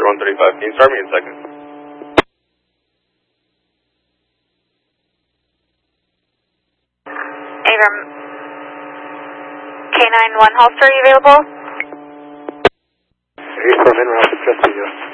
135. Can you start me in seconds? Abram, K91 Holster, are you available? East from in route, just to you.